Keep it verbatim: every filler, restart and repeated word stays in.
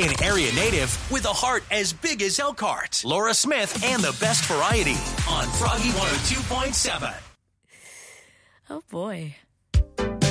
An area native with a heart as big as Elkhart. Laura Smith and the best variety on Froggy one oh two point seven. Oh, boy.